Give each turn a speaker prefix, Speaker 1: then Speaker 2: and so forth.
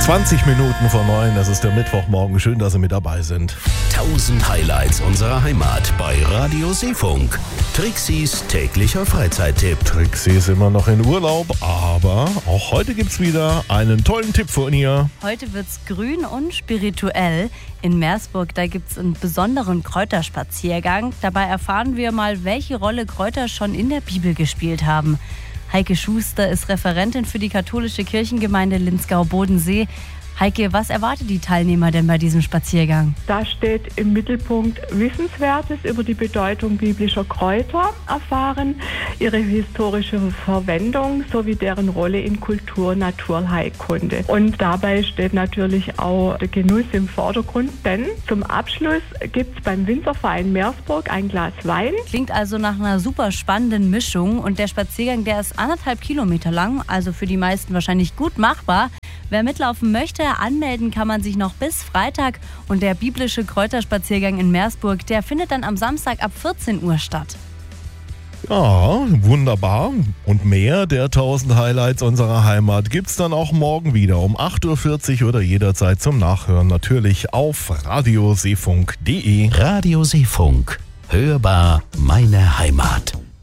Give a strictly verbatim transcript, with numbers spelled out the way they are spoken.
Speaker 1: zwanzig Minuten vor neun, das ist der Mittwochmorgen. Schön, dass Sie mit dabei sind.
Speaker 2: tausend Highlights unserer Heimat bei Radio Seefunk. Trixis täglicher Freizeittipp.
Speaker 1: Trixi ist immer noch in Urlaub, aber auch heute gibt's wieder einen tollen Tipp von ihr.
Speaker 3: Heute wird's grün und spirituell. In Meersburg, da gibt's einen besonderen Kräuterspaziergang. Dabei erfahren wir mal, welche Rolle Kräuter schon in der Bibel gespielt haben. Heike Schuster ist Referentin für die katholische Kirchengemeinde Linzgau-Bodensee. Heike, was erwartet die Teilnehmer denn bei diesem Spaziergang?
Speaker 4: Da steht im Mittelpunkt Wissenswertes über die Bedeutung biblischer Kräuter erfahren, ihre historische Verwendung sowie deren Rolle in Kultur- und Naturheilkunde. Und dabei steht natürlich auch der Genuss im Vordergrund, denn zum Abschluss gibt es beim Winzerverein Meersburg ein Glas Wein.
Speaker 3: Klingt also nach einer super spannenden Mischung und der Spaziergang, der ist anderthalb Kilometer lang, also für die meisten wahrscheinlich gut machbar. Wer mitlaufen möchte, anmelden kann man sich noch bis Freitag und der biblische Kräuterspaziergang in Meersburg, der findet dann am Samstag ab vierzehn Uhr statt.
Speaker 1: Ja, wunderbar. Und mehr der tausend Highlights unserer Heimat gibt's dann auch morgen wieder um acht Uhr vierzig oder jederzeit zum Nachhören natürlich auf radioseefunk punkt de.
Speaker 2: Radio Seefunk. Hörbar meine Heimat.